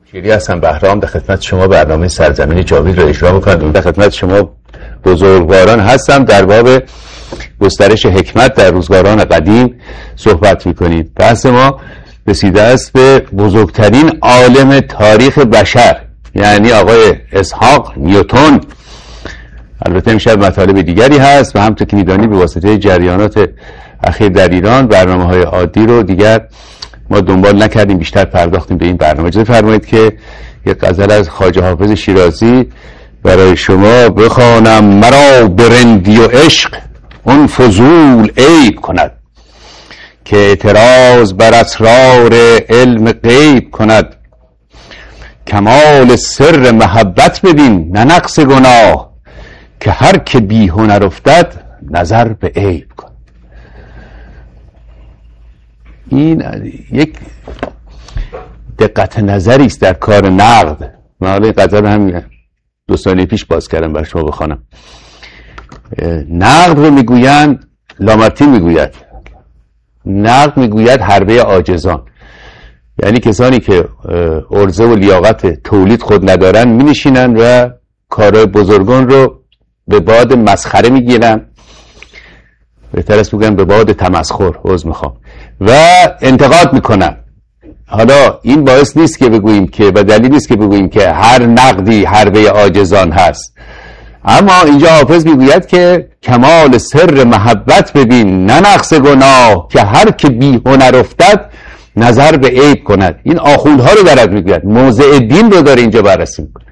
شیری هستم بهرام، در خدمت شما برنامه سرزمین جاوید رو اجرا می‌کنم. در خدمت شما بزرگواران هستم، در باب گسترش حکمت در روزگاران قدیم صحبت می‌کنیم. بحث ما رسیده است به بزرگترین عالم تاریخ بشر، یعنی آقای اسحاق نیوتن. البته امشب مطالب دیگری هست و همونطور که می‌دانی به واسطه جریانات اخیر در ایران برنامه‌های عادی رو دیگر ما دنبال نکردیم، بیشتر پرداختیم به این برنامه. اجازه فرمایید که یک غزل از خواجه حافظ شیرازی برای شما بخوانم. مرا برندی و عشق اون فضول عیب کند، که اعتراض بر اسرار علم غیب کند. کمال سر محبت ببین نه نقص گناه، که هر که بی هنر افتد نظر به عیب کند. این یک دقت نظری است در کار نقد. من حالا این غزل هم 2 ثانیه پیش باز کردم برای شما بخوانم. نقد رو میگویند، لامارتین میگوید نقد میگوید حربه عاجزان، یعنی کسانی که عرضه و لیاقت تولید خود ندارن مینشینن و کارهای بزرگان رو به باد مسخره میگیرن، بهتر است بگم به باد تمسخر، عذر میخوام، و انتقاد میکنن. حالا این باعث نیست که بگوییم که و دلیل نیست که بگوییم که هر نقدی حربه عاجزان هست، اما اینجا حافظ میگوید که کمال سر محبت ببین نه نقص گناه، که هر که بی هنر افتد نظر به عیب کند. این آخوندها رو دارد میگوید، موضع دین رو داره اینجا بررسی میکنه.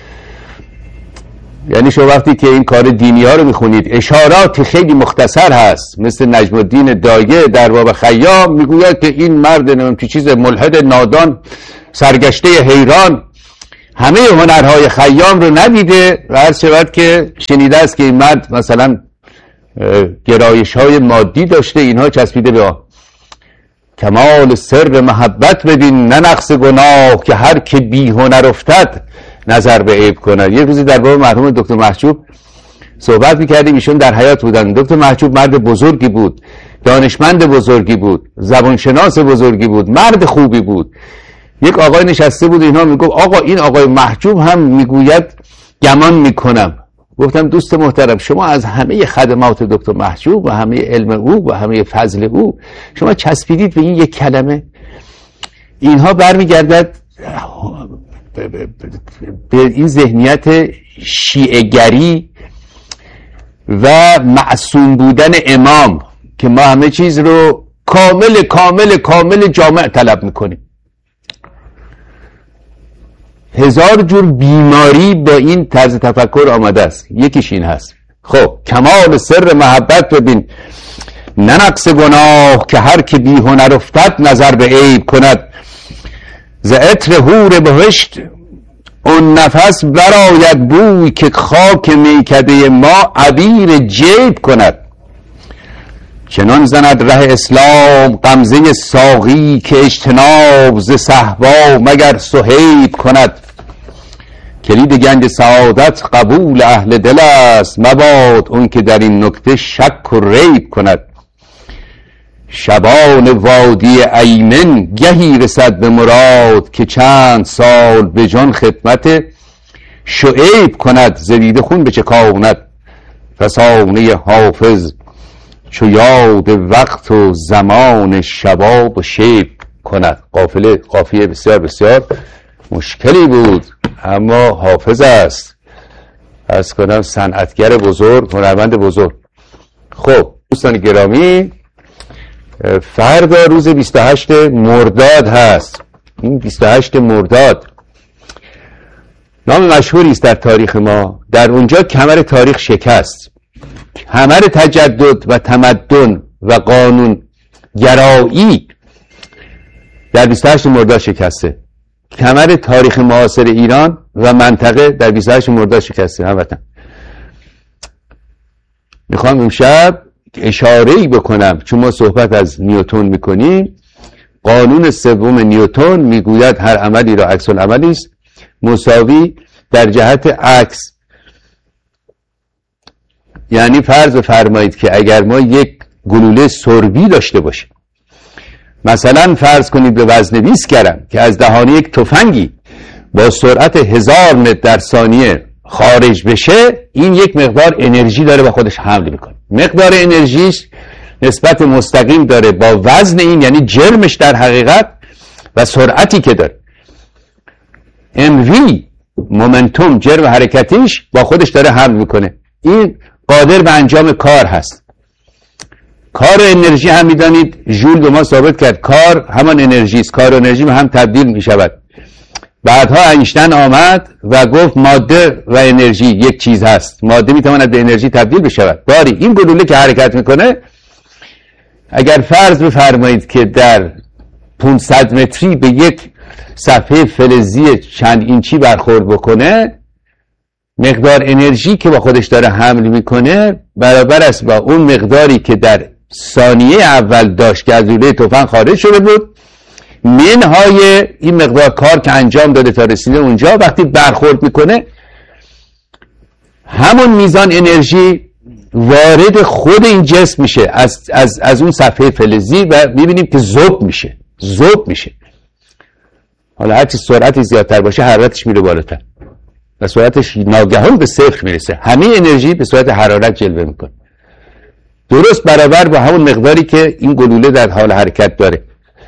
یعنی شما وقتی که این کار دینی ها رو میخونید اشارات خیلی مختصر هست، مثل نجم الدین دایه در باب خیام میگوید که این مرد نمیدونم چیز ملحد نادان سرگشته حیران همه هنرهای خیام رو ندیده و عرض شود که شنیده است که این مرد مثلا گرایش های مادی داشته، اینها چسبیده به آن. کمال سر محبت ببین نه نقص گناه، که هر که بی هنر افتد نظر به عیب کنند. یک روزی در باب مرحوم دکتر محجوب صحبت میکردیم، ایشون در حیات بودن. دکتر محجوب مرد بزرگی بود، دانشمند بزرگی بود، زبانشناس بزرگی بود، مرد خوبی بود. یک آقای نشسته بود، اینها میگفت آقا این آقای محجوب هم میگوید گمان میکنم. گفتم دوست محترم، شما از همه خدمات دکتر محجوب و همه علم او و همه فضل او شما چسبیدید به این یک کلمه. اینها برمیگردد به این ذهنیت شیعه‌گری و معصوم بودن امام که ما همه چیز رو کامل کامل کامل جامع طلب میکنیم. 1000 جور بیماری با این طرز تفکر آمده است، یکیش این هست. خب کمال سر محبت ببین نه نقص گناه، که هر که بی هنر افتد نظر به عیب کند. ز عطر حور بهشت اون نفس براید بوی، که خاک میکده ما عبیر جیب کند. چنان زند ره اسلام غمزه ساقی، که اجتناب ز صهبا مگر صهیب کند. کلید گنج سعادت قبول اهل دل است، مباد اون که در این نکته شک و ریب کند. شبان وادی ایمن گهی رسد به مراد، که چند سال به جان خدمت شعیب کند. زدیده خون به چکاند فسانه حافظ، چو یاد وقت و زمان شباب و شیب کند. قافیه بسیار بسیار مشکلی بود، اما حافظ است، عرض کنم صنعتگر بزرگ، هنرمند بزرگ. خب دوستان گرامی، فردا روز 28 مرداد هست. این 28 مرداد نام مشهوری است در تاریخ ما. در اونجا کمر تاریخ شکست، کمر تجدد و تمدن و قانون گرایی در 28 مرداد شکسته. کمر تاریخ معاصر ایران و منطقه در 28 مرداد شکسته. هموطن میخوام امشب اشاره‌ای بکنم، چون ما صحبت از نیوتن میکنیم. قانون سوم نیوتن میگوید هر عملی را عکس العملی است مساوی در جهت عکس. یعنی فرض فرمایید که اگر ما یک گلوله سربی داشته باشیم، مثلا فرض کنید به وزن 20 گرم که از دهان یک تفنگی با سرعت 1000 متر در ثانیه خارج بشه، این یک مقدار انرژی داره با خودش حمل میکنه. مقدار انرژیش نسبت مستقیم داره با وزن این، یعنی جرمش در حقیقت و سرعتی که داره. mv مومنتوم، جرم حرکتیش با خودش داره حمل میکنه. این قادر به انجام کار هست. کار و انرژی هم میدانید ژول به ما ثابت کرد کار همان انرژی است، کار و انرژی به هم تبدیل میشود. بعدها اینشتین آمد و گفت ماده و انرژی یک چیز هست، ماده میتواند به انرژی تبدیل بشود. باری این گلوله که حرکت میکنه، اگر فرض بفرمایید که در 500 متری به یک صفحه فلزی چند اینچی برخورد بکنه، مقدار انرژی که با خودش داره حمل میکنه برابر است با اون مقداری که در ثانیه اول داشت که از لوله تفنگ خارج شده بود، منهای این مقدار کار که انجام داده تا رسیده اونجا. وقتی برخورد میکنه همون میزان انرژی وارد خود این جسم میشه از اون صفحه فلزی و میبینیم که ذوب میشه. حالا هرچی سرعتی زیادتر باشه حرارتش میره بالاتر و سرعتش ناگهان به صفر میرسه. همه انرژی به صورت حرارت جلوه میکنه، درست برابر با همون مقداری که این گلوله در حال حرکت داره.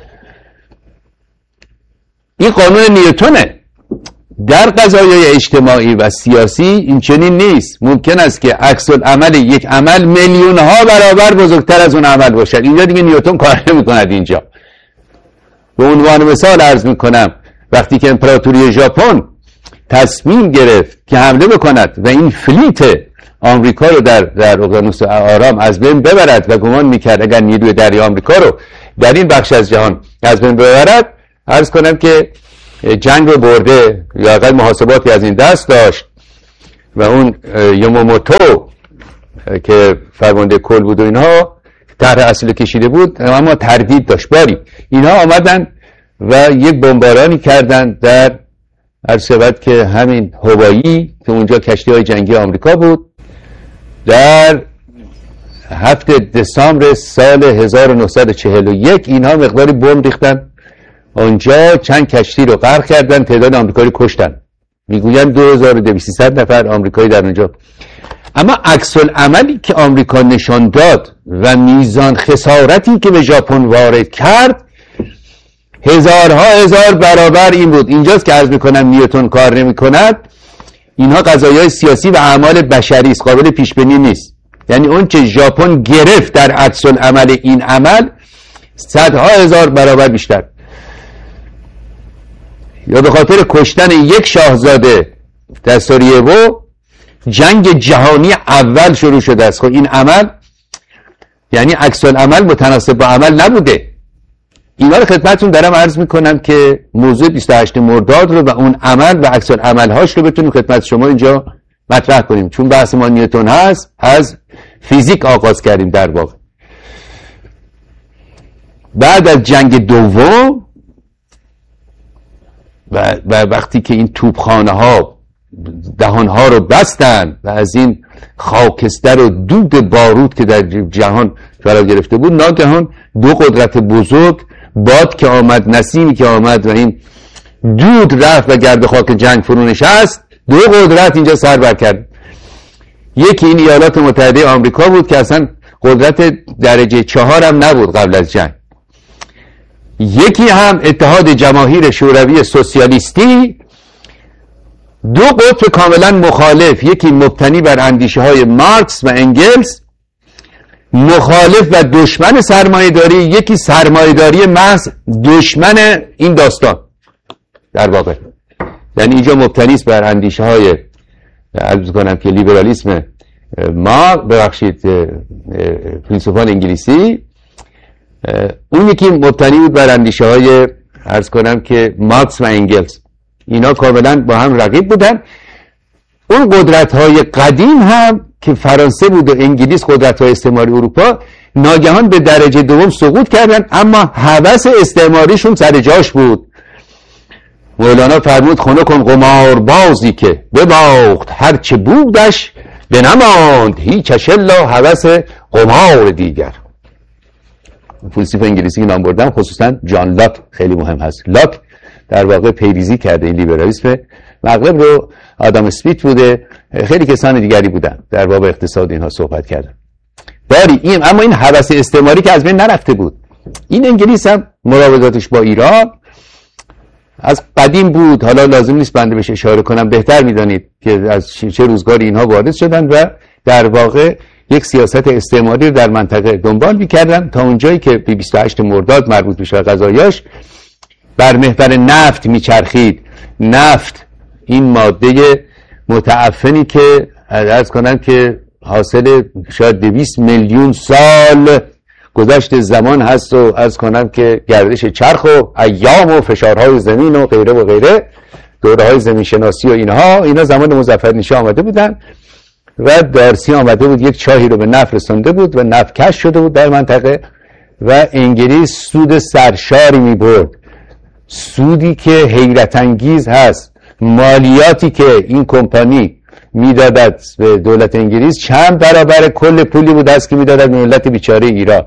این قانون نیوتونه. در قضایای اجتماعی و سیاسی این چنین نیست. ممکن است که عکس العمل یک عمل میلیون ها برابر بزرگتر از اون عمل باشد. اینجا دیگه نیوتن کار نمی‌کند. اینجا به عنوان مثال عرض میکنم، وقتی که امپراتوری ژاپن تصمیم گرفت که حمله بکند و این فلیت آمریکا رو در اقیانوس آرام از بین ببرد و گمان میکرد اگر نیروی دریایی آمریکا رو در این بخش از جهان از بین ببرد، عرض کنم که جنگ رو برده یا اقل محاسباتی از این دست داشت و اون یاماموتو که فرمانده کل بود و اینها طرح اصلی کشیده بود، اما تردید داشت. باری اینها آمدن و یک بمبارانی کردن در عرض شود که همین هوایی که اونجا کشتی های جنگی آمریکا بود. در 7 دسامبر سال 1941 اینها مقداری بمب ریختن اونجا، چند کشتی رو غرق کردن، تعداد آمریکایی کشتن. میگویند 2200 نفر آمریکایی در اونجا. اما عکس العملی که آمریکا نشان داد و میزان خسارتی که به ژاپن وارد کرد هزارها هزار برابر این بود. اینجاست که عرض میکنم نیوتن کار نمیکند. اینها قضایای سیاسی و اعمال بشری است، قابل پیش بینی نیست. یعنی اون که ژاپن گرفت در عکس العمل این عمل صدها هزار برابر بیشتر. یا به خاطر کشتن یک شاهزاده در ساریوو جنگ جهانی اول شروع شده است. خب این عمل یعنی عکس العمل متناسب با عمل نبوده. اینا رو خدمتتون دارم عرض میکنم که موضوع 28 مرداد رو و اون عمل و عکس العمل‌هاش رو بتونیم خدمت شما اینجا مطرح کنیم، چون بحث ما نیوتن هست. از فیزیک آغاز کردیم در واقع. بعد از جنگ دوم و وقتی که این توپخانه ها دهانها رو بستن و از این خاکستر و دود بارود که در جهان فرا گرفته بود، ناگهان دو قدرت بزرگ، باد که آمد، نسیمی که آمد و این دود رفت و گرد خاک جنگ فرو نشست. دو قدرت اینجا سر بر کرد. یکی این ایالات متحده آمریکا بود که اصلا قدرت درجه 4 هم نبود قبل از جنگ. یکی هم اتحاد جماهیر شوروی سوسیالیستی. دو قطب کاملا مخالف، یکی مبتنی بر اندیشه های مارکس و انگلز، مخالف و دشمن سرمایه‌داری، یکی سرمایه‌داری محض، دشمن این داستان در واقع. یعنی اینجا مبتنی است بر اندیشه های عرض کنم که لیبرالیسم فیلسوفان انگلیسی. اون یکی مبتنی بود بر اندیشه های عرض کنم که مارکس و انگلز. اینا کاملا با هم رقیب بودن. اون قدرت های قدیم هم که فرانسه بود و انگلیس، قدرت های استعماری اروپا، ناگهان به درجه دوم سقوط کردن، اما هوس استعماریشون سر جاش بود. مولانا فرمود خونه کن قمار بازی که بباخت هرچه بودش بنماند هیچش الا هوس قمار دیگر. فیلسوف انگلیسی که نام بردم خصوصا جان لاک خیلی مهم هست. لاک در واقع پیریزی کرده این لیبرالیسم مغرب رو آدام اسمیت بوده، خیلی کسان دیگری بودن در باب اقتصاد اینها صحبت کردن. اما این هوس استعماری که از بین نرفته بود. این انگلیس هم مراوداتش با ایران از قدیم بود، حالا لازم نیست بنده بهش اشاره کنم، بهتر میدانید که از چه روزگاری اینها وارد شدن و در واقع یک سیاست استعماری رو در منطقه دنبال می‌کردن تا اونجایی که 28 مرداد مربوط به قضایاش بر محور نفت میچرخید. نفت این ماده متعفنی که عرض کنم که حاصل شاید 200 میلیون سال گذشت زمان هست و عرض کنم که گردش چرخ و ایام و فشارهای زمین و غیره و غیره، دوره‌های زمین شناسی و اینا زمان مظفرنشاه آمده بودن و دارسی آمده بود یک چاهی رو به نفت رسانده بود و نفت کش شده بود در منطقه و انگلیس سود سرشاری می برد، سودی که حیرت انگیز هست. مالیاتی که این کمپانی میدادد به دولت انگلیس چند برابر کل پولی بود است که میدادد ملت بیچاره ایران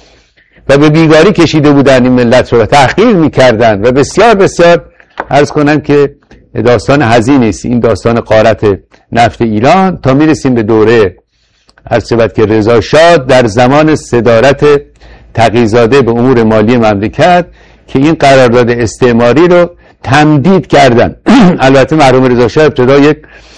و به بیگاری کشیده بودن این ملت رو و تحقیر میکردن و بسیار بسیار عرض کنم که داستان حزینی است این داستان غارت نفت ایران تا میرسیم به دوره عرض شود که رضا شاه در زمان صدارت تقی‌زاده به امور مالی مملکت که این قرارداد استعماری رو تمدید کردن. البته مرحوم رضا شاه ابتدا یک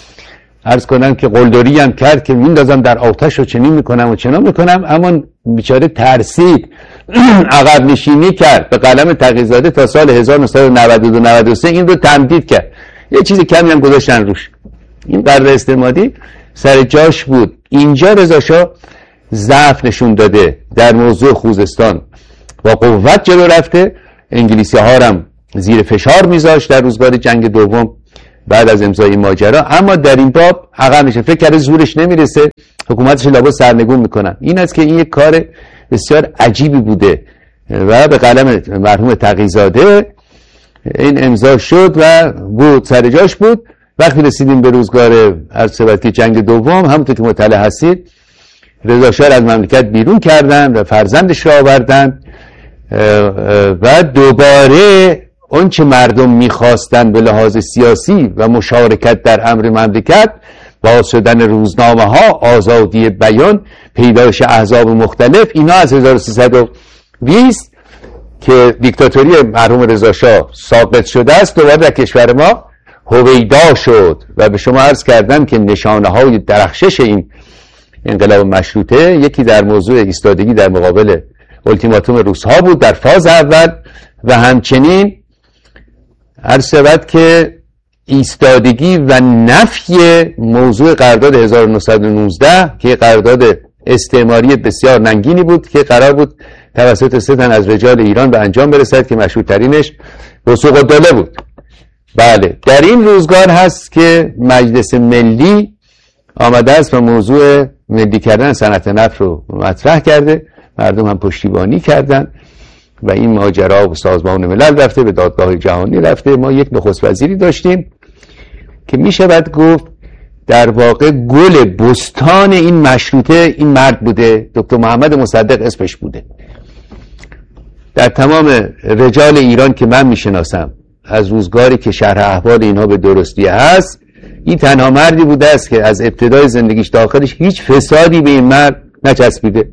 عرض کنم که قلدری هم کرد که میندازم در آتش و چنین میکنم و چنان میکنم، اما بیچاره ترسید عقب نشینی کرد به قلم تقی‌زاده تا سال 1992-93 این رو تمدید کرد، یه چیز کمی هم گذاشتن روش. این قرارداد استعماری سر جاش بود. اینجا رضا شاه ضعف نشون داده در موضوع خوزستان با قوت جلو رفته، انگلیسی ها هم زیر فشار میذاشت در روزگار جنگ دوم بعد از امضای ماجرا، اما در این باب عقب میشه، فکر کرده زورش نمیرسه، حکومتش لابد سرنگون میکنن. این است که این یک کار بسیار عجیبی بوده و به قلم مرحوم تقی‌زاده این امضا شد و بود سر جاش بود. وقتی رسیدیم به روزگار عرض شود که جنگ دوم، همونطور که مطلع هستید رضا شاه از مملکت بیرون کردن و فرزندش را آوردن و دوباره اون چه مردم میخواستن به لحاظ سیاسی و مشارکت در امر مملکت، باز شدن روزنامه ها، آزادی بیان، پیدایش احزاب مختلف، اینا از 1320 که دیکتاتوری مرحوم رضا شاه ساقط شده است دوباره در کشور ما هویدا شد و به شما عرض کردم که نشانه های درخشش این انقلاب مشروطه یکی در موضوع ایستادگی در مقابل التیماتوم روس‌ها بود در فاز اول و همچنین عرض شود که ایستادگی و نفی موضوع قرارداد 1919 که قرارداد استعماری بسیار ننگینی بود که قرار بود توسط 3 تن از رجال ایران به انجام برسد که مشهور ترینش وثوق الدوله بود. بله، در این روزگار هست که مجلس ملی آمده است و موضوع ملی کردن صنعت نفت رو مطرح کرده، مردم هم پشتیبانی کردن و این ماجرا به سازمان ملل رفته، به دادگاه جهانی رفته. ما یک نخست وزیری داشتیم که می شود گفت در واقع گل بستان این مشروطه این مرد بوده، دکتر محمد مصدق اسمش بوده. در تمام رجال ایران که من می شناسم از روزگاری که شرح احوال اینها به درستی هست، این تنها مردی بوده است که از ابتدای زندگیش تا آخرش هیچ فسادی به این مرد نچسبیده.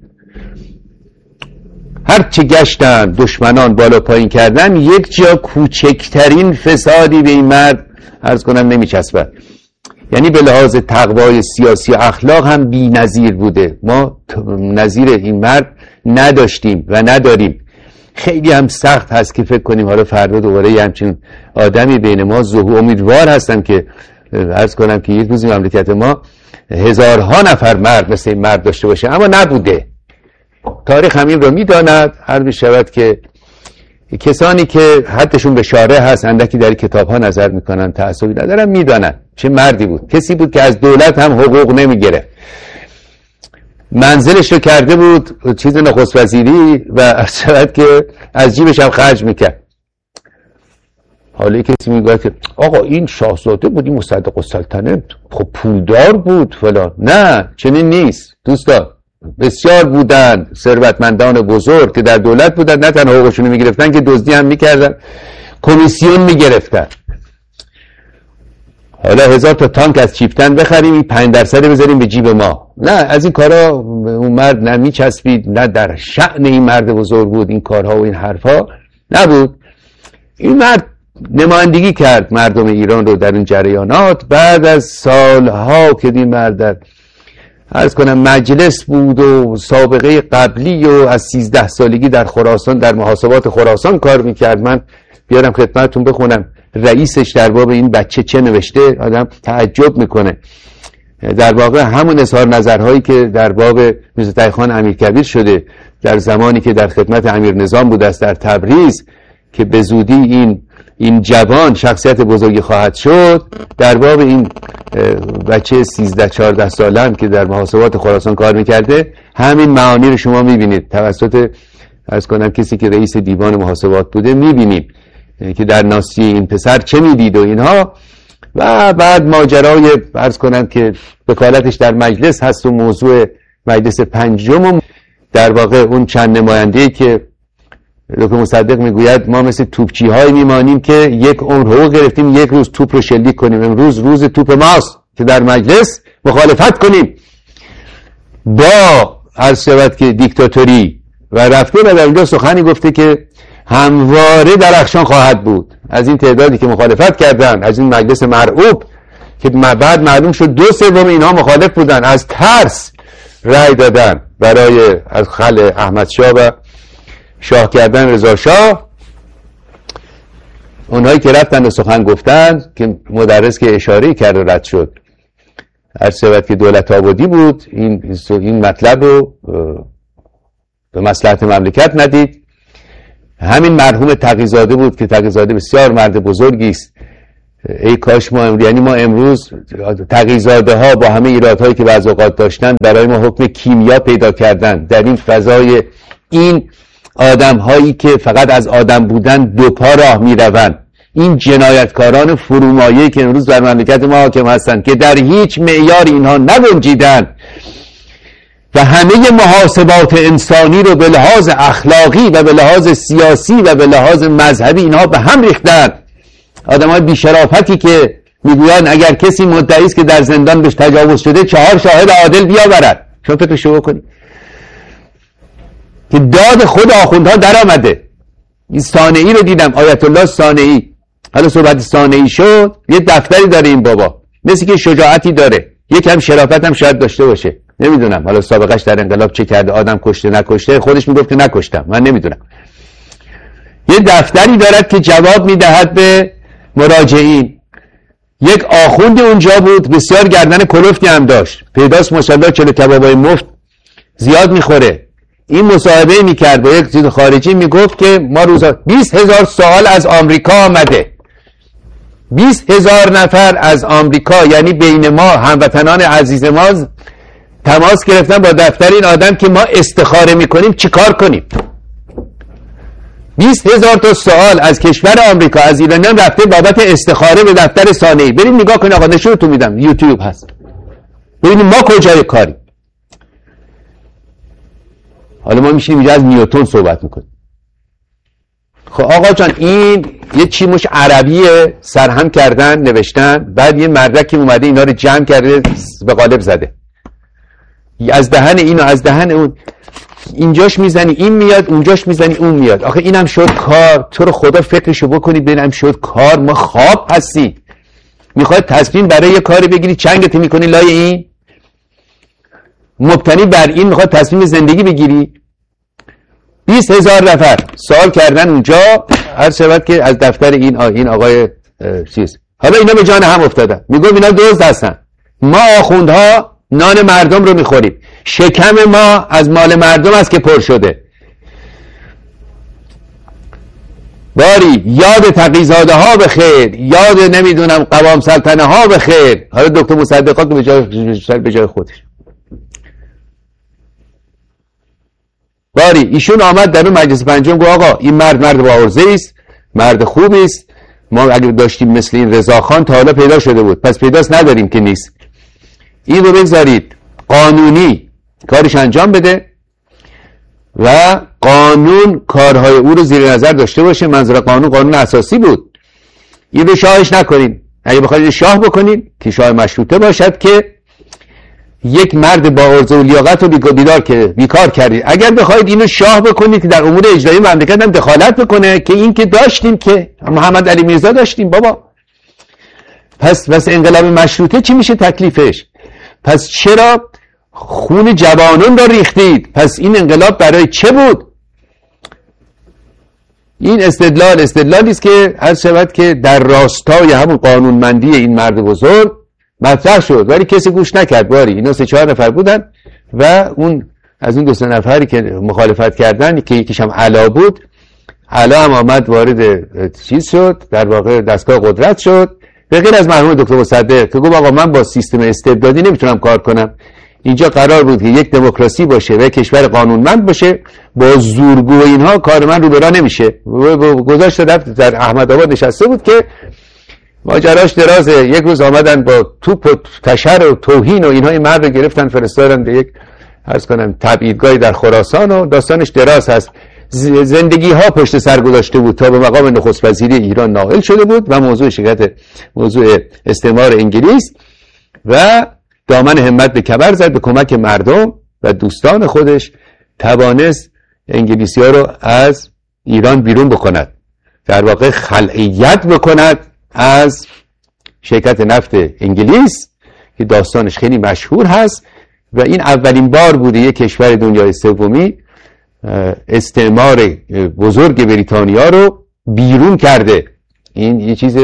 هر چه گشتن دشمنان بالا پایین کردن، یک جا کوچکترین فسادی به این مرد عرض کنم نمیچسبد. یعنی به لحاظ تقوای سیاسی و اخلاق هم بی نظیر بوده. ما نظیر این مرد نداشتیم و نداریم. خیلی هم سخت هست که فکر کنیم حالا فردا دوباره یه همچین آدمی بین ما ظهور. امیدوار هستم که عرض کنم که یک روزی مملکت ما هزارها نفر مرد مثل این مرد داشته باشه، اما نبوده. تاریخ همین رو میداند. هر میشود که کسانی که حدشون به شارع هست اندکی در کتاب ها نظر میکنن، تعصبی ندارن، میدانن چه مردی بود. کسی بود که از دولت هم حقوق نمیگیره، منزلش رو کرده بود چیز نخست وزیری و شاید که از جیبش هم خرج میکرد. حالا کسی میگه که آقا این شاهزاده بود، این مصدق السلطنه خب پولدار بود فلان. نه، چنین نیست دوستان. بسیار بودن ثروتمندان بزرگ که در دولت بودن، نه تنها حقوقشون میگرفتن که دزدی هم میکردن. کمیسیون میگرفتن. حالا 1000 تا تانک از چیفتن بخریم، این 5% بذاریم به جیب ما. نه، از این کارا اون مرد نه میچسبید، نه در شأن این مرد بزرگ بود این کارها و این حرفا نبود. این مرد نمایندگی کرد مردم ایران رو در این جریانات. بعد از سالها که این مرد در عرض کنم مجلس بود و سابقه قبلی و از 13 سالگی در خراسان در محاسبات خراسان کار میکرد، من بیارم خدمتتون بخونم رئیسش در باب این بچه چه نوشته، آدم تعجب میکنه. در واقع همون اظهار نظرهایی که در باب میرزا تقی‌خان امیرکبیر شده در زمانی که در خدمت امیر نظام بود است در تبریز، که به زودی این جوان شخصیت بزرگی خواهد شد، در باب این بچه 13-14 ساله هم که در محاسبات خراسان کار میکرده، همین معانی رو شما میبینید توسط عرض کنم کسی که رئیس دیوان محاسبات بوده، میبینیم که در ناسی این پسر چه میدید و اینها. و بعد ماجرای عرض کنم که وکالتش در مجلس هست و موضوع مجلس پنجم، در واقع اون چند نماینده‌ای که دکتر مصدق میگوید ما مثل توپچی های میمانیم که یک عمر حقوق گرفتیم یک روز توپ رو شلیک کنیم. امروز روز توپ ماست که در مجلس مخالفت کنیم با عرض شود که دیکتاتوری. و رفته و در اونجا سخنی گفته که همواره درخشان خواهد بود. از این تعدادی که مخالفت کردن، از این مجلس مرعوب که بعد معلوم شد 2/3 اینها مخالف بودن، از ترس رأی دادن برای از خلع احمد شاه و شاه کردن رضا شاه. اونهایی که رفتن و سخن گفتن که مدرس که اشاره کرد رد شد، عرض شود که دولت آبادی بود، این مطلب رو به مصلحت مملکت ندید. همین مرحوم تقی‌زاده بود که تقی‌زاده بسیار مرد بزرگی است. ای کاش ما امروز تقی‌زاده ها با همه ایرادهایی که بعض اوقات داشتن برای ما حکم کیمیا پیدا کردن در این فضای این آدم هایی که فقط از آدم بودن دو پا راه می روند، این جنایتکاران فرومایه‌ای که امروز در مملکت ما حاکم هستند که در هیچ معیار اینها نگنجیدن و همه محاسبات انسانی رو به لحاظ اخلاقی و به لحاظ سیاسی و به لحاظ مذهبی اینها به هم ریختن. آدم‌های بی‌شرافتی که میگویند اگر کسی مدعی است که در زندان بهش تجاوز شده 4 شاهد عادل بیاورد. شما فکرشو بکنید که داد خود آخوندها در آمده. این صانعی رو دیدم، آیت الله صانعی. حالا صحبت صانعی شد، یه دفتری داره این بابا، مثل که شجاعتی داره، یکم شرافت هم شاید داشته باشه، نمیدونم حالا سابقش در انقلاب چه کرده، آدم کشته نکشته، خودش میگفت که نکشتم، من نمیدونم. یه دفتری دارد که جواب میدهد به مراجعین. یک آخوند اونجا بود، بسیار گردن کلفتی هم داشت، پیداست ماشاءالله چلو کبابای مفت زیاد میخوره. این مصاحبه میکرد با یک چیز خارجی، میگفت که ما روزا 20,000 سوال از آمریکا آمده، 20,000 نفر از آمریکا، یعنی بین ما هموطنان عزیز ما تماس گرفتن با دفتر این آدم که ما استخاره میکنیم چی کار کنیم. 20,000 تا سوال از کشور آمریکا از ایرانیان رفته بابت استخاره به دفتر صانعی. برید نگاه کنید آقا، نشونتون میدم، یوتیوب هست، ببینید ما کجای کاری. حالا ما میشینیم اینجا از نیوتن صحبت میکنیم. خب آقا جان، این یه چی مش عربیه سرهم کردن نوشتن، بعد یه مدرکی اومده اینا رو جمع کرده به قالب زده، از دهن اینو از دهن اون، اینجاش میزنی این میاد، اونجاش میزنی اون میاد. آخه اینم شد کار؟ تو رو خدا فکرشو بکنید ببینم شد کار؟ ما خواب هستی؟ میخواد تصمیم برای یه کاری بگیری چنگت میکنی لای این؟ مبتنی بر این میخواد تصمیم زندگی بگیری؟ 20,000 نفر سوال کردن اونجا، هر شود که از دفتر این آقای چیز. حالا اینا به جان هم افتادن، میگم اینا دزد هستن، ما آخوندها نان مردم رو میخوریم، شکم ما از مال مردم است که پر شده. باری یاد تقی‌زاده ها به خیر، یاد نمیدونم قوام سلطنه ها به خیر. حالا دکتر مصدق به جای خودش. باری ایشون آمد در اون مجلس پنجم گفت آقا این مرد با عرضه است، مرد خوبی است، ما اگر داشتیم مثل این رضاخان تا حالا پیدا شده بود، پس پیداست نداریم که نیست. این رو بگذارید قانونی کارش انجام بده و قانون کارهای او رو زیر نظر داشته باشه. منظور قانون اساسی بود. این رو شاهش نکنین. اگه بخواید شاه بکنین که شاه مشروطه باشد که یک مرد با عرضه و لیاقت رو بیکار کردید. اگر بخواید اینو شاه بکنید که در امور اجرایی مملکت هم دخالت بکنه، که این که داشتیم، که محمد علی میرزا داشتیم بابا. پس انقلاب مشروطه چی میشه تکلیفش؟ پس چرا خون جوانان را ریختید؟ پس این انقلاب برای چه بود؟ این استدلالی است که عرض شود که در راستای همون قانونمندی این مرد بزرگ مطرح شد، ولی کسی گوش نکرد. باری اینا 3-4 نفر بودن و اون از اون 2-3 نفری که مخالفت کردن که یکیش هم علا بود، علا هم آمد وارد چیز شد، در واقع دستگاه قدرت شد، به غیر از مرحوم دکتر مصدق که گفت آقا من با سیستم استبدادی نمیتونم کار کنم. اینجا قرار بود که یک دموکراسی باشه و کشور قانونمند باشه، با زورگو و اینها کار من رو برا نمیشه. گذاشت رفت در احمد آباد نشسته بود که ماجراش درازه. یک روز آمدن با توپ و تشر و توهین و اینها این مرد رو گرفتن فرستادن به یک عرض کنم تبعیدگاهی در خراسان و داستانش دراز هست. زندگی ها پشت سر گذاشته بود تا به مقام نخست وزیری ایران نائل شده بود و موضوع استعمار انگلیس و دامن همت به کمر زد. به کمک مردم و دوستان خودش توانست انگلیسی ها رو از ایران بیرون بکند، در واقع خلعیت بکند از شرکت نفت انگلیس که داستانش خیلی مشهور هست. و این اولین بار بوده یک کشور دنیای سومی استعمار بزرگ بریتانیا رو بیرون کرده. این یه چیز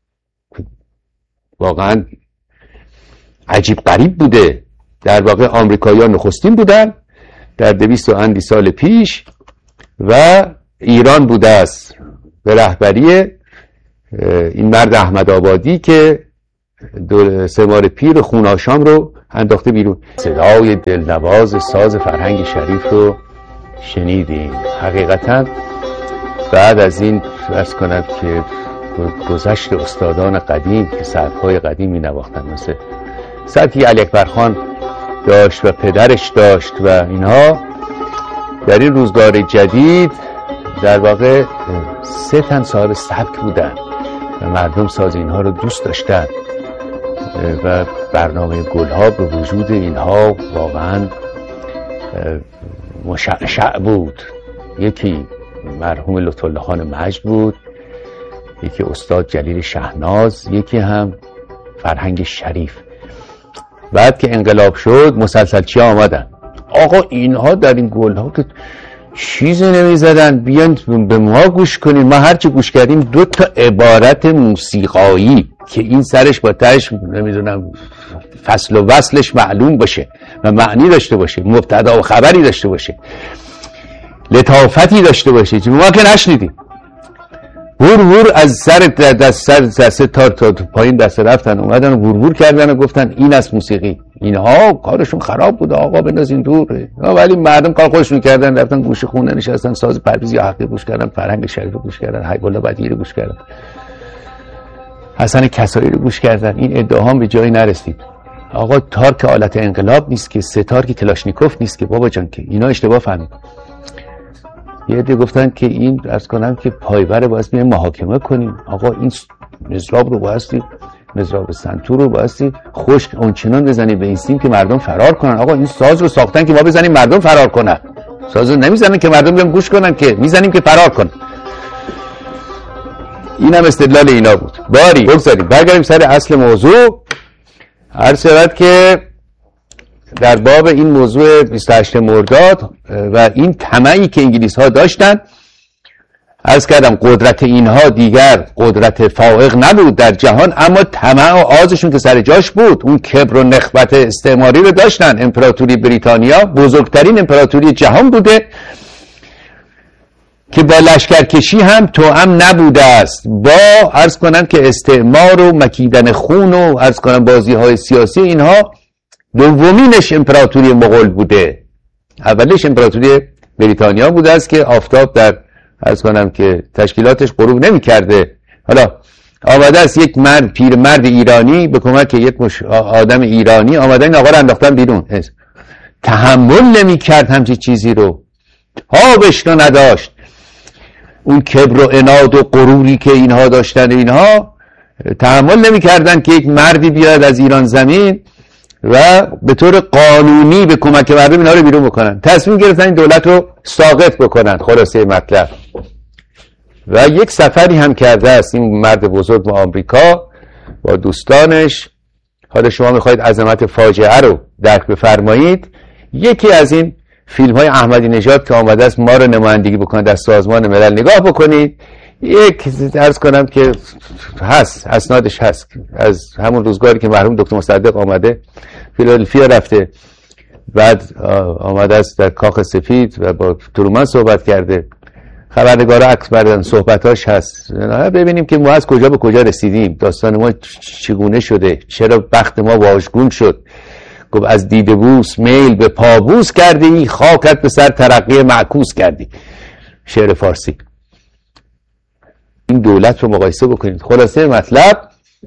واقعا عجیب غریب بوده. در واقع آمریکایی‌ها نخستین بودن در 200 و اندی سال پیش و ایران بوده است به رهبری این مرد احمد آبادی که سمار پیر خوناشام رو انداخته بیرون. صدای دلنواز ساز فرهنگ شریف رو شنیدیم. حقیقتا بعد از این عرض کنم که گذشت استادان قدیم که سبک‌های قدیم می نواختن، مثل سبکی علی اکبر خان داشت و پدرش داشت و اینها، در این روزگار جدید در واقع 3 تن صاحب سبک بودن و مردم ساز اینها رو دوست داشتن و برنامه گلها به وجود اینها واقعا مشعشع بود. یکی مرحوم لطف‌الله خان مجد بود، یکی استاد جلیل شهناز، یکی هم فرهنگ شریف. بعد که انقلاب شد مسلسلچی آمدن. آقا اینها در این گلها که چیزی نمیزدن، بیان به ما گوش کنین. ما هرچی گوش کردیم 2 تا عبارت موسیقایی که این سرش با تهش نمیدونم فصل و وصلش معلوم باشه و معنی داشته باشه، مبتدا و خبری داشته باشه، لطافتی داشته باشه، ما که نشنیدیم. ور از سر دست تا پایین دست رفتن، اومدن و ور کردن و گفتن این از موسیقی. اینها کارشون خراب بود آقا، بندازین دور. ولی مردم کار خودشون کردن، رفتن گوشه خونه نشستن، ساز پرویز یا حقی گوش کردن، فرهنگ شریف رو گوش کردن، حیب الله بدیعی رو گوش کردن، حسن کسایی رو گوش کردن. این ادعا به جایی نرسید. آقا تار که آلت انقلاب نیست که، ستار که کلاشنیکوف نیست که بابا جان، که اینا اشتباه فهمید. یه عده گفتن که این عرض کنم که پایبر بایستی محاکمه کنیم. آقا این مضراب رو بایستی، مضراب سنتور رو بایستی خشک اونچنان بزنیم به این سیم که مردم فرار کنن. آقا این ساز رو ساختن که ما بزنیم مردم فرار کنن، ساز رو نمیزنن که مردم بیان گوش کنن، که میزنیم که فرار کنن. این هم استدلال اینا بود. باری بگذاریم برگردیم سر اصل موضوع. عرض شود که در باب این موضوع 28 مرداد و این طمعی که انگلیس ها داشتن، عرض کردم قدرت اینها دیگر قدرت فائق نبود در جهان، اما طمع و آزشون که سر جاش بود. اون کبر و نخوت استعماری رو داشتن. امپراتوری بریتانیا بزرگترین امپراتوری جهان بوده که با لشکرکشی هم توأم نبوده است با عرض کنم که استعمار و مکیدن خون و عرض کنم بازی های سیاسی اینها. دومینش امپراتوری مغول بوده، اولش امپراتوری بریتانیا بوده است که آفتاب در عرض کنم که تشکیلاتش غروب نمی کرده. حالا آمده است یک پیرمرد ایرانی به کمک یک آدم ایرانی آمده این آقا رو انداختن بیرون. تحمل نمی کرد همچی چیزی رو، تابش رو نداشت. اون کبر و عناد و غروری که اینها داشتن، اینها تحمل نمی کردن که یک مردی بیاد از ایران زمین و به طور قانونی به کمک مردم اینها رو بیرون بکنن. تصمیم گرفتن این دولت رو ساقط بکنن. خلاصه مطلب. و یک سفری هم کرده است این مرد بزرگ به آمریکا با دوستانش. حالا شما میخواید عظمت فاجعه رو درک بفرمایید، یکی از این فیلم های احمدی نژاد که آمده است ما رو نمایندگی بکنه در سازمان ملل نگاه بکنید. یک عرض کنم که هست، اسنادش هست، از همون روزگاری که مرحوم دکتر مصدق آمده فیلادلفیا رفته، بعد آمده است در کاخ سفید و با ترومن صحبت کرده. خبرنگارا عکس بردن، صحبتاش هست. ببینیم که ما از کجا به کجا رسیدیم، داستان ما چگونه شده، چرا بخت ما واژگون شد. گفت از دیده بوس میل به پابوس کردی، خاکت به سر ترقی معکوس کردی. شعر فارسی. این دولت رو مقایسه بکنید. خلاصه مطلب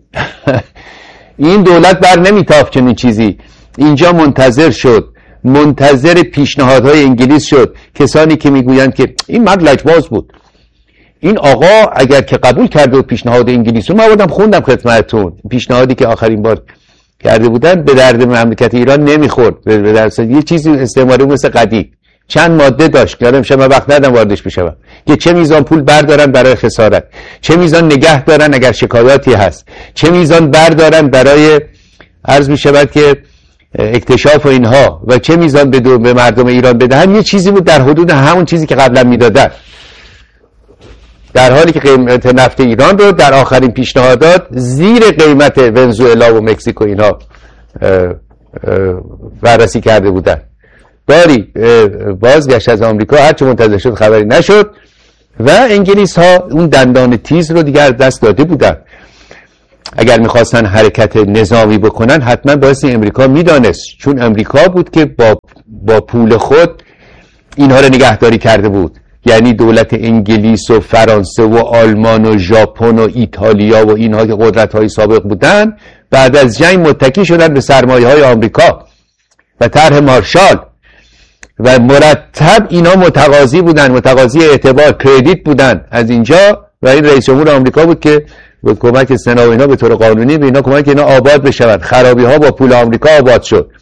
این دولت بر نمیتافت چنین چیزی. اینجا منتظر شد، منتظر پیشنهادهای انگلیس شد. کسانی که میگویند که این مرد لجباز بود، این آقا اگر که قبول کرده و پیشنهاد انگلیس رو من آوردم خوندم خدمتتون، پیشنهادی که آخرین بار کرده بودن به درد مملکت ایران نمیخورد. به درد یه چیزی استعماری مثل قدیم چند ماده داشت که الان من وقت ندارم واردش بشم، که چه میزان پول بردارن برای خسارت، چه میزان نگه دارن اگر شکایاتی هست، چه میزان بردارن برای عرض میشود که اکتشاف و اینها، و چه میزان به مردم ایران بدهن. یه چیزی بود در حدود همون چیزی که قبلا میدادن، در حالی که قیمت نفت ایران رو در آخرین پیشنهادات زیر قیمت ونزوئلا و مکزیک و اینها بررسی کرده بودن. باری بازگشت از آمریکا هرچه منتظر شد خبری نشد و انگلیس ها اون دندان تیز رو دیگر دست داده بودن. اگر میخواستن حرکت نظامی بکنن حتما بایستی امریکا میدانست، چون امریکا بود که با پول خود اینها رو نگهداری کرده بود. یعنی دولت انگلیس و فرانسه و آلمان و ژاپن و ایتالیا و اینها که قدرت های سابق بودن بعد از جنگ متکی شدن به سرمایه های آمریکا و طرح مارشال و مرتب اینا متقاضی بودن، متقاضی اعتبار کردیت بودن از اینجا. و این رئیس جمهور آمریکا بود که با کمک سنا و اینا به طور قانونی به اینا کمک اینا آباد بشوند. خرابی ها با پول آمریکا آباد شد.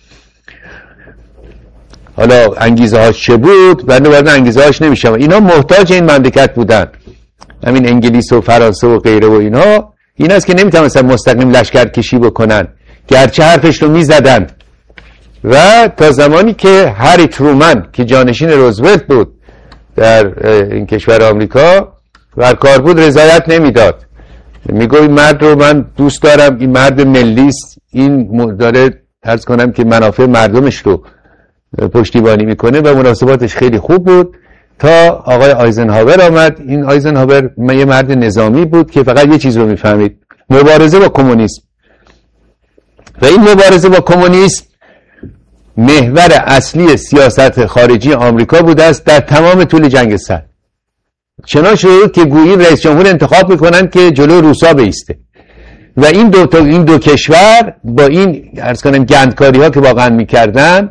حالا انگیزه هاش چه بود؟ بنده وارد انگیزه هاش نمیشم. اینا محتاج این مملکت بودن، همین انگلیس و فرانسه و غیره و اینا. این است که نمیتونستن مستقیم لشکر کشی بکنن، گرچه حرفش رو میزدن. و تا زمانی که هری ترومن که جانشین روزولت بود در این کشور آمریکا بر کار بود رضایت نمیداد. میگه این مرد رو من دوست دارم، این مرد ملیست، این داره عرض کنم که منافع مردمش رو پشتیبانی میکنه و مناسباتش خیلی خوب بود. تا آقای آیزنهاور آمد. این آیزنهاور یه مرد نظامی بود که فقط یه چیز رو میفهمید، مبارزه با کمونیسم. و این مبارزه با کمونیسم محور اصلی سیاست خارجی آمریکا بوده است در تمام طول جنگ سرد. چنان شد که گویی رئیس جمهور انتخاب میکنن که جلو روسا بیسته و این دو کشور با این عرض کنم گندکاری ها که واقعا میکردن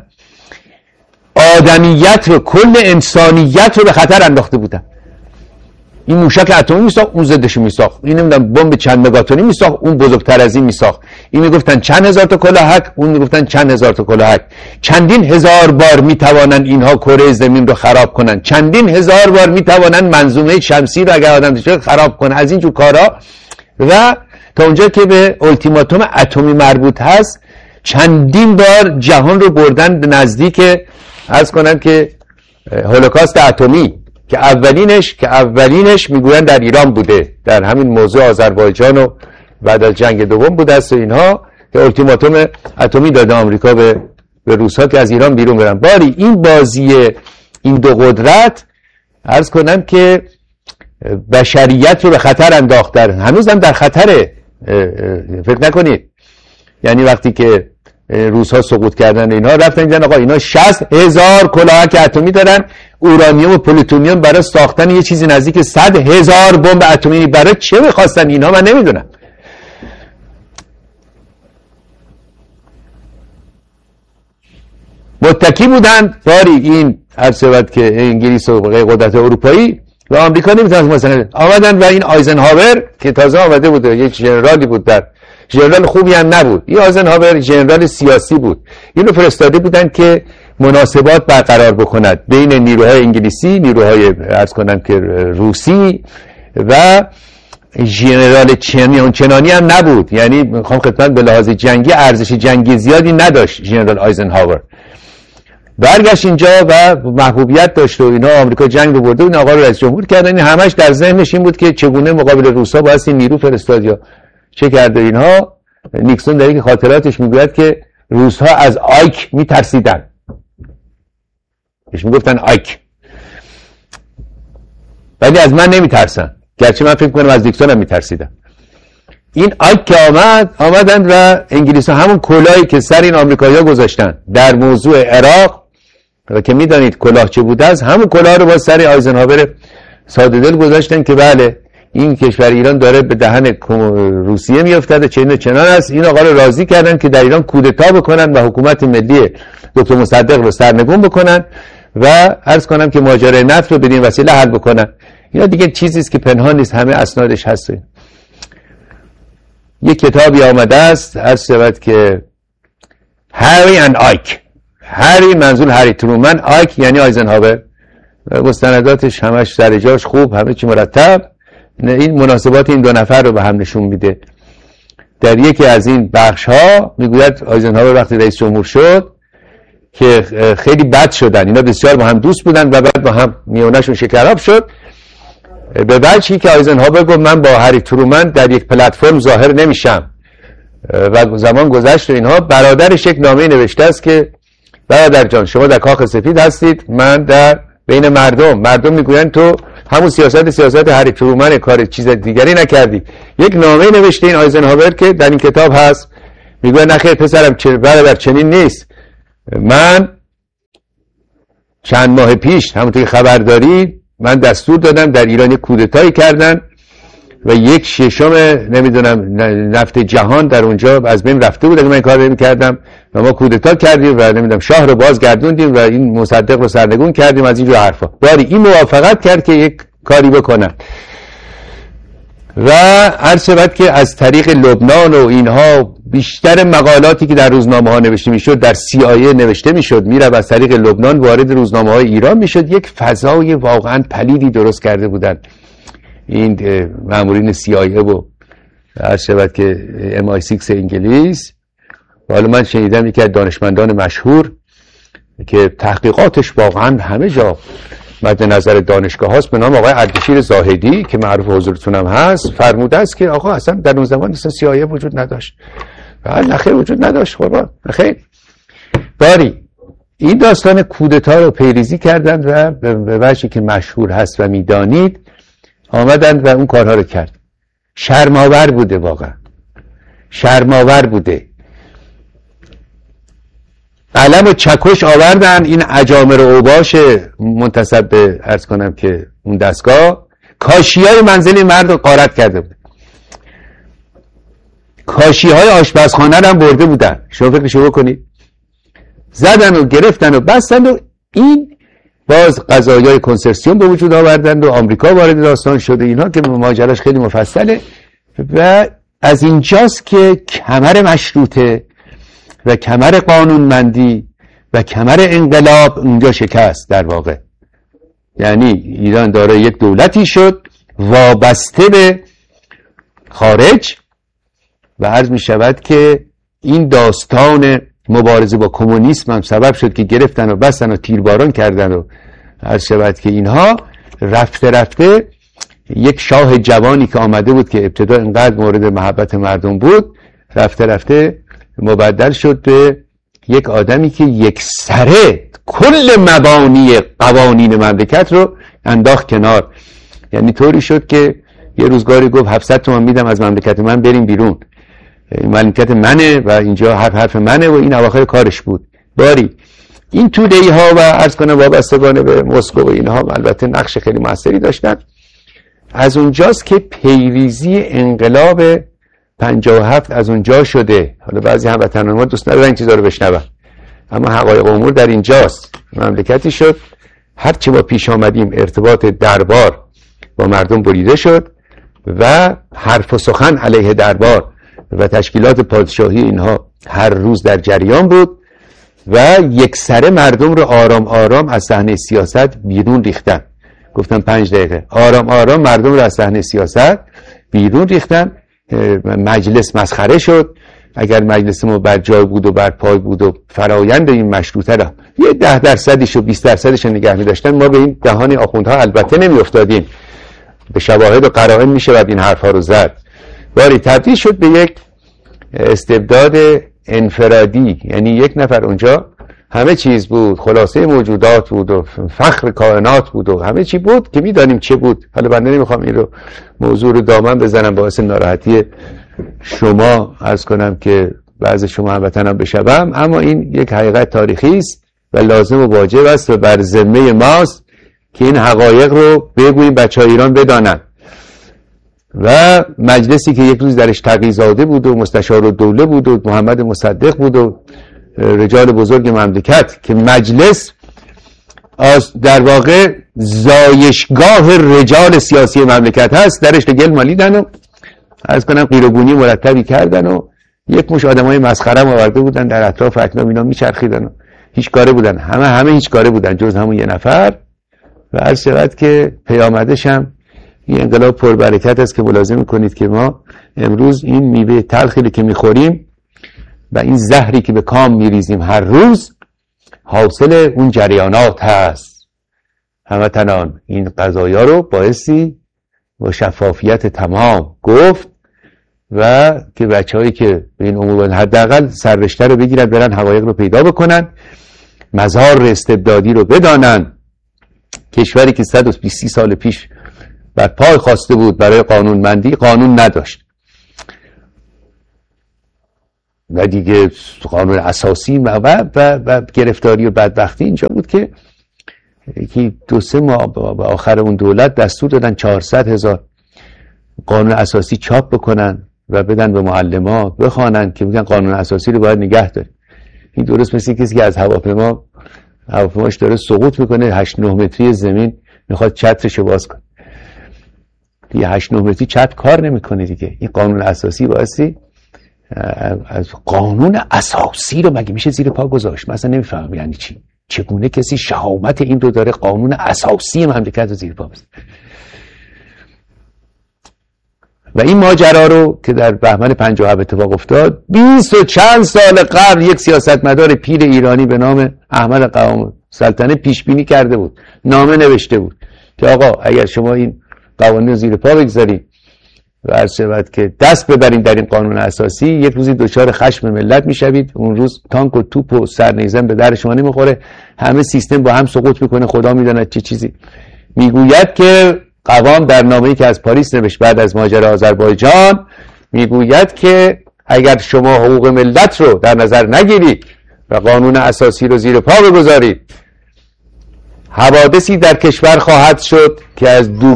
آدمیت رو، کل انسانیت رو به خطر انداخته بودن. این موشک اتمی میساخت، اون ضدش میساخت. این نمیدونم بمب چند مگاتونی میساخت، اون بزرگتر از این میساخت. این میگفتن چند هزار تا کلاهک، اون میگفتن چند هزار تا کلاهک. چندین هزار بار میتوانن اینها کره زمین رو خراب کنن، چندین هزار بار میتوانن منظومه شمسی رو اگر آدم بشه خراب کنن، از این جور کارا. و تا اونجا که به التیماتوم اتمی مربوط هست چندین بار جهان رو بردن به نزدیک عرض کنن که هولوکاست اتمی که اولینش میگوین در ایران بوده، در همین موضوع آذربایجان و بعد از جنگ دوم بوده است و اینها، که التیماتوم اتمی داده آمریکا به روس‌ها که از ایران بیرون برن. باری این بازی این دو قدرت عرض کنم که بشریت رو به خطر انداختن، هنوز هم در خطره. فکر نکنید یعنی وقتی که روس‌ها سقوط کردن اینها رفتن دیدن آقا اینا 60,000 کلاهک اتمی دارن، اورانیوم و پلوتونیوم برای ساختن یه چیزی نزدیک 100,000 بمب اتمی. برای چه می‌خواستن اینها من نمیدونم. متکی بودند باری این عرض که انگلیس و قدرت اروپایی و آمریکا نمیتونست مثلا آمدن و این آیزنهاور که تازه آمده بود یک ژنرالی بود، در ژنرال خوبی هم نبود، این آیزنهاور ژنرال سیاسی بود، اینو فرستاده بودن که مناسبات برقرار بکند بین نیروهای انگلیسی، نیروهای عرض کنم که روسی و ژنرال چنانی هم نبود، یعنی میخوام خدمت به لحاظ جنگی ارزش جنگی زیادی نداشت ژنرال آیزنهاور. برگشت اینجا و محبوبیت داشت و اینا، آمریکا جنگ رو برده و این آقا رو رئیس جمهور کردن. این همش در ذهنش این بود که چگونه مقابل روسا باید این نیرو فرستاد یا چه کرده اینها. نیکسون در یک خاطراتش میگوید که روس‌ها از آیک میترسیدن، بهش میگفتن آیک، ولی از من نمیترسن، گرچه من فکر کنم از نیکسون هم میترسیدن. این آیک که آمدن و انگلیس ها همون کلاهی که سر این آمریکایی‌ها گذاشتن در موضوع عراق و که میدانید کلاه چه بوده است، همون کلاه رو با سر آیزنهاور ساده دل گذاشتن که بله این کشور ایران داره به دهن روسیه میافتد، چنان است. این آقا رو راضی کردن که در ایران کودتا بکنن و حکومت ملی دکتر مصدق رو سرنگون بکنن و عرض کنم که ماجرای نفت رو بدین وسیله حل بکنن. اینا دیگه چیزی است که پنهان نیست، همه اسنادش هست. یک کتابی آمده است عرض شود که هری اند آیک، هری منظور هری ترومن، آیک یعنی آیزنهاور. مستنداتش همش سر جاش خوب، همه چی مرتب. این مناسبات این دو نفر رو به هم نشون میده. در یکی از این بخش ها میگوید آیزنهاور وقتی رئیس جمهور شد که خیلی بد شدن، اینا بسیار با هم دوست بودن و بعد با هم میونشون شکراب شد، به وجهی که آیزنهاور گفت من با هری ترومن در یک پلتفرم ظاهر نمیشم و زمان گذشت و اینها. برادرش یک نامه نوشته است که برادر جان شما در کاخ سفید هستید، من در بین مردم میگویند تو همون سیاست هری ترومن، کار چیز دیگری نکردی. یک نامه نوشته این آیزنهاور که در این کتاب هست، میگه نخیر پسرم برادر چنین نیست، من چند ماه پیش همونطور که خبر دارید من دستور دادم در ایران کودتایی کردن و 1/6 نمیدونم نفت جهان در اونجا از بین رفته بود اگه من این کار نمی‌کردم و ما کودتا کردیم و نمیدونم شاه رو بازگردوندیم و این مصدق رو سرنگون کردیم، از اینجور حرفا. ولی این موافقت کرد که یک کاری بکنن و عرض شود که از طریق لبنان و اینها بیشتر مقالاتی که در روزنامه ها نوشته میشد در CIA نوشته میشد میره از طریق لبنان وارد روزنامه های ایران میشد. یک فضای واقعا پلیدی درست کرده بودن این مامورین CIA و عرض شود که MI6 انگلیس. حالا من شنیدم یکی از دانشمندان مشهور که تحقیقاتش واقعا همه جا مد نظر دانشگاه هاست به نام آقای اردشیر زاهدی که معروف حضورتون هم هست، فرموده است که آقا اصلا در اون زمان اصلا CIA وجود نداشت. نخیر وجود نداشت قربان، نخیر. باری این داستان کودتا رو پیریزی کردند و به وجهی که مشهور هست و میدانید آمدند و اون کارها رو کرد. شرم‌آور بوده، واقعا شرم‌آور بوده. علم و چکش آوردن این اجامر و اوباش منتسب به عرض کنم که اون دستگاه، کاشی‌های منزل مرد رو غارت کرده بود، کاشی‌های آشپزخانه هم برده بودن. شما فکرشو بکنید، زدن و گرفتن و بستن و این باز قضایای کنسرسیون به وجود آوردن و آمریکا وارد داستان شده. اینها که ماجراش خیلی مفصله و از اینجاست که کمر مشروطه و کمر قانونمندی و کمر انقلاب اونجا شکست در واقع. یعنی ایران داره یک دولتی شد وابسته به خارج و عرض می شود که این داستان مبارزه با کمونیسم هم سبب شد که گرفتن و بستن و تیرباران کردن و عرض شود که اینها رفته رفته یک شاه جوانی که آمده بود که ابتدا اینقدر مورد محبت مردم بود رفته رفته مبدل شد به یک آدمی که یک سره کل مبانی قوانین مملکت رو انداخت کنار. یعنی طوری شد که یه روزگاری گفت 700 تومان میدم از مملکت من بریم بیرون، مملکت منه و اینجا حرف منه و این اواخر کارش بود. باری این توده‌ای ها و عرض کنم وابستگان به مسکو و اینها البته نقش خیلی موثری داشتن. از اونجاست که پیریزی انقلاب 57 از اونجا شده. حالا بعضی هموطنان ما دوست ندارن این چیزا رو بشنون، اما حقایق امور در اینجاست. مملکتی شد هرچی ما پیش آمدیم ارتباط دربار با مردم بریده شد و حرف و سخن علیه دربار و تشکیلات پادشاهی اینها هر روز در جریان بود و یک سره مردم رو آرام آرام از صحنه سیاست بیرون ریختن. گفتم 5 دقیقه آرام آرام مردم رو از صحنه سیاست بیرون ریختن. مجلس مسخره شد. اگر مجلس ما بر جای بود و بر پای بود و فرایند این مشروطه را یه 10% و 20% نگه می داشتن، ما به این دهان آخوندها البته نمی افتادیم. به شواهد و قرائن می شود این حرفا رو زد. ولی تبدیل شد به یک استبداد انفرادی، یعنی یک نفر اونجا همه چیز بود، خلاصه موجودات بود و فخر کائنات بود و همه چی بود که میدانیم چه بود. حالا بنده نمیخوام این رو موضوع رو دامن بزنم باعث ناراحتی شما عرض کنم که بعض شما هموطنان بشوم، اما این یک حقیقت تاریخی است و لازم و واجب است و بر ذمه ماست که این حقایق رو بگوییم بچه‌های ایران بدانند. و مجلسی که یک روز درش تقی‌زاده بود و مستشار الدوله بود و محمد مصدق بود و رجال بزرگ مملکت، که مجلس در واقع زایشگاه رجال سیاسی مملکت هست، درش گل مالیدن و از کنم قیروگونی مرتبی کردن و یک مش آدمای مسخره آورده بودن در اطراف اکنام اینا میچرخیدن و هیچ کاره بودن، همه هیچ کاره بودن جز همون یه نفر. و عرض شود که پیامدش هم این انقلاب پربرکت است که ملاحظه میکنید که ما امروز این میوه تلخی که میخوریم و این زهری که به کام میریزیم هر روز حاصل اون جریانات هست. هموطنان این قضایا رو بایستی با شفافیت تمام گفت و که بچه‌هایی که به این امور حداقل سررشته رو بگیرن، برن حقایق رو پیدا بکنن، مظاهر استبدادی رو بدانن. کشوری که 120 سال پیش بر پای خواسته بود برای قانونمندی، قانون نداشت و دیگه قانون اساسی و گرفتاری و بدبختی اینجا بود که 2-3 ماه به آخر اون دولت دستور دادن 400,000 قانون اساسی چاپ بکنن و بدن به معلم‌ها بخوانن که میگن قانون اساسی رو باید نگه داریم. این درست مثل کسی که از هواپیماش داره سقوط میکنه 8-9 متری زمین میخواد چترشو باز کنه. دیگه 8-9 متری چتر کار نمیکنه دیگه. این قانون اساسی بایستی از قانون اساسی رو مگه میشه زیر پا گذاشت؟ مثلا نمیفهمم یعنی چی؟ چگونه کسی شهامت این رو داره قانون اساسی مملکت رو زیر پا بزنه؟ و این ماجرا رو که در بهمن 57 اتفاق افتاد، 20 و چند سال قبل یک سیاستمدار پیر ایرانی به نام احمد قوام سلطنه پیش بینی کرده بود، نامه نوشته بود که آقا اگر شما این قوانین زیر پا بگذارید و عرض شود که دست ببرید در این قانون اساسی، یک روزی دچار خشم ملت میشوید. اون روز تانک و توپ و سرنیزه به در شما نمیخوره، همه سیستم با هم سقوط میکنه، خدا میداند چه چیزی. میگوید که قوام در نامه‌ای که از پاریس نوشت بعد از ماجرا آذربایجان، میگوید که اگر شما حقوق ملت رو در نظر نگیرید و قانون اساسی رو زیر پا بگذارید، حوادثی در کشور خواهد شد که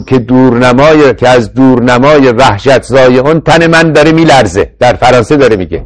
از دورنمای وحشت زای اون تن من داره میلرزه. در فرانسه داره میگه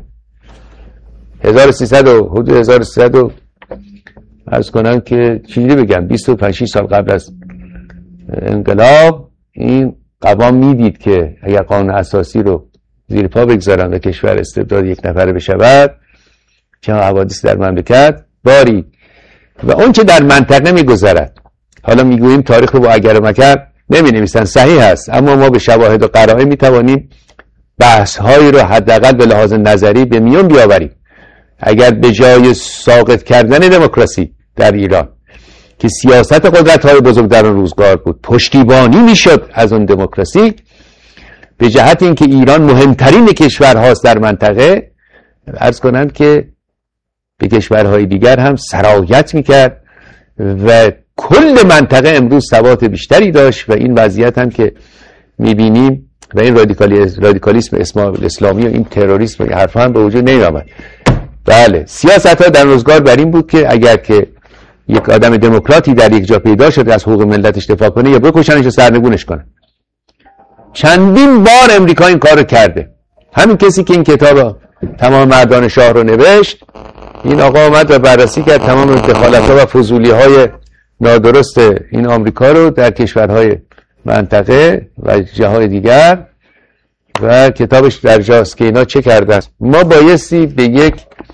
1300 عرض کنم که چیزی بگم 25 سال قبل از انقلاب این قوام میدید که اگر قانون اساسی رو زیر پا بگذارن و کشور استبداد یک نفره بشود، چه حوادث در مملکت باری و اون چه در منطقه میگذرد. حالا میگوییم تاریخ رو با اگر و مکر نمی نویسن، صحیح است، اما ما به شواهد و قرائن میتوانیم بحث هایی رو حداقل به لحاظ نظری به میون بیاوریم. اگر به جای ساقط کردن دموکراسی در ایران که سیاست قدرت‌های بزرگ در اون روزگار بود پشتیبانی میشد از اون دموکراسی، به جهت اینکه ایران مهمترین کشورهاست در منطقه، عرض کنند که به کشورهای دیگر هم سرایت میکرد و کل منطقه امروز ثبات بیشتری داشت و این وضعیت هم که میبینیم و این رادیکالیسم اسلامی و این تروریسم و حرفا هم به وجود نمی‌آمد. بله، سیاست ها در روزگار بر این بود که اگر که یک آدم دموکراتی در یک جا پیدا شد از حقوق ملتش دفاع کنه، یا بکشنش و سرنگونش کنه. چندین بار امریکا این کار رو کرده. همین کسی که این کتاب تمام مردان شاه رو نوشت این آقا آمد و بررسی کرد تمام دخالت‌ها و فضولی‌های نادرست این آمریکا رو در کشورهای منطقه و جاهای دیگر و کتابش در جاست که اینا چه کرده است. ما بایستی به یک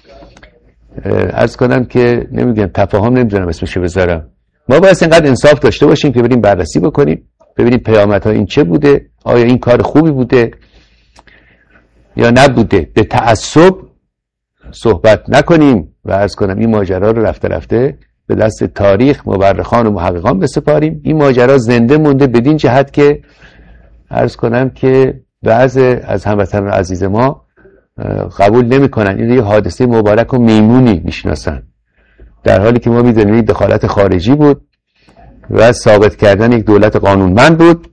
عرض کنم که نمیگم تفاهم، نمیدونم اسمشو بذارم، ما باید اینقدر انصاف داشته باشیم که بریم بررسی بکنیم، ببینیم پیامدها این چه بوده، آیا این کار خوبی بوده یا نبوده. به تعصب صحبت نکنیم و عرض کنم این ماجرا رو رفته رفته به دست تاریخ، مورخان و محققان بسپاریم. این ماجرا زنده مونده بدین جهت که عرض کنم که بعضی از هموطنان عزیز ما قبول نمی‌کنن این یه حادثه مبارک و میمونی میشناسن، در حالی که ما می‌دونیم این دخالت خارجی بود و ثابت کردن یک دولت قانونمند بود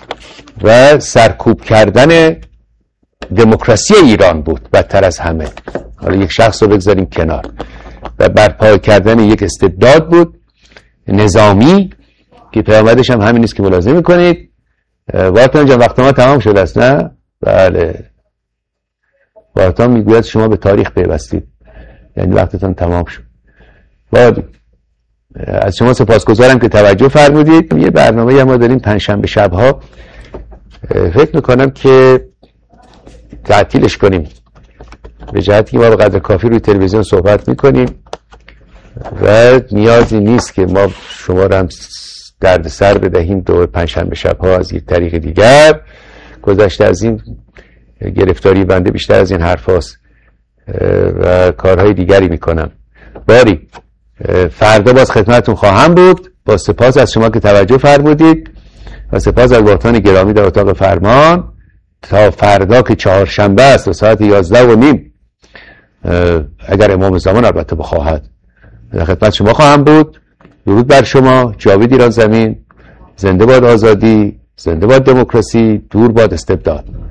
و سرکوب کردن دموکراسی ایران بود بدتر از همه. حالا یک شخص رو بگذاریم کنار، و برپا کردن یک استبداد بود نظامی که پیامدش هم همین است که ملاحظه می‌کنید. وارتان جان وقت ما تمام شده است نه؟ بله. وارتان میگوید شما به تاریخ پیوستید، یعنی وقتتان تمام شد. باید از شما سپاسگزارم که توجه فرمودید. یه برنامه ما داریم پنجشنبه شب‌ها، فکر میکنم که تعطیلش کنیم به جهتی که ما به قدر کافی روی تلویزیون صحبت میکنیم و نیازی نیست که ما شما رو هم درد سر بدهیم دور پنجشنبه شب‌ها از یک طریق دیگر. گذشته از این گرفتاری بنده بیشتر از این حرف هاست و کارهای دیگری میکنم. باری فردا باز خدمتتون خواهم بود. با سپاس از شما که توجه فرمودید و سپاس از وارتان گرامی در اتاق فرمان. تا فردا که چهارشنبه است و ساعت 11:30 اگر امام زمان البته بخواهد در خدمت شما خواهم بود. درود بر شما. جاوید ایران زمین. زنده باد آزادی، زنده باد دموکراسی، دور باد استبداد.